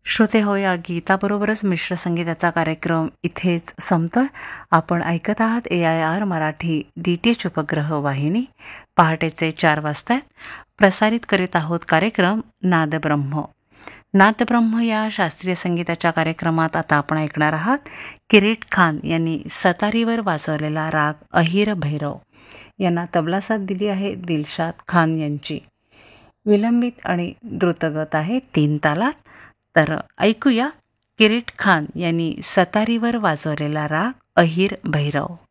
श्रोते हो, या गीताबरोबरच मिश्र संगीताचा कार्यक्रम इथेच संपतोय. आपण ऐकत आहात AIR मराठी DTH उपग्रह वाहिनी. पहाटेचे 4 वाजतायत. प्रसारित करीत आहोत कार्यक्रम नादब्रह्म. नादब्रह्म या शास्त्रीय संगीताच्या कार्यक्रमात आता आपण ऐकणार आहात किरीट खान यांनी सतारीवर वाजवलेला राग अहिर भैरव. यांना तबला साथ दिली आहे दिलशाद खान यांची. विलंबित आणि द्रुतगत आहे 3 तालात. तर ऐकूया किरीट खान यांनी सतारीवर वाजवलेला राग अहिर भैरव.